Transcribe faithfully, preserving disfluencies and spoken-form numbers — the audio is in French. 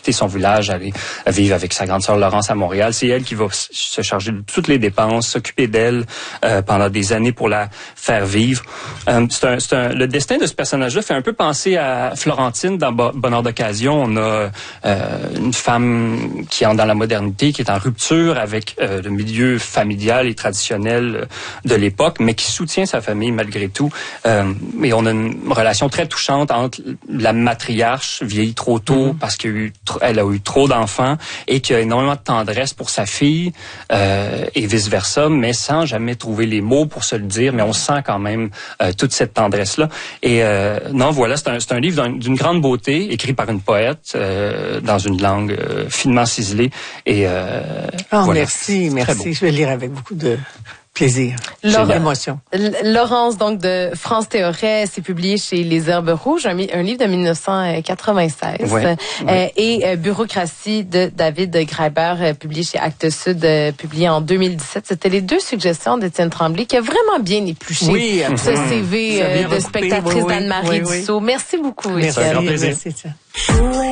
quitter son village, aller vivre avec sa grande sœur Laurence à Montréal. C'est elle qui va se charger de toutes les dépenses, s'occuper d'elle euh, pendant des années pour la faire vivre. Euh, c'est un, c'est un, le destin de ce personnage-là fait un peu penser à Florentine dans Bonheur d'occasion. On a euh, une femme qui entre dans la modernité, qui est en rupture avec euh, le milieu familial et traditionnel de l'époque, mais qui soutient sa famille malgré tout. Euh, et on a une relation très touchante entre la matriarche, vieillie trop tôt mmh. parce qu'elle a, eu, a eu trop d'enfants et qui a énormément de tendresse pour sa fille euh, et vice-versa, mais sans jamais trouver les mots pour se le dire, mais on sent quand même euh, toute cette tendresse-là. Et euh, non, voilà, c'est un, c'est un livre d'une grande beauté, écrit par une poète, euh, dans une langue euh, finement ciselée. Et, euh, oh, voilà. Merci, merci. Je vais lire avec beaucoup de plaisir. Laure, l'émotion. Laurence, donc, de France Théoret, c'est publié chez Les Herbes Rouges, un, un livre de mille neuf cent quatre-vingt-seize. Ouais, euh, ouais. Et euh, Bureaucratie de David Graeber, euh, publié chez Actes Sud, euh, publié en deux mille dix-sept. C'était les deux suggestions d'Étienne Tremblay, qui a vraiment bien épluché oui, ce C V euh, de spectatrice oui, d'Anne-Marie oui, oui. Dussault. Merci beaucoup, Merci, Étienne. merci, Étienne.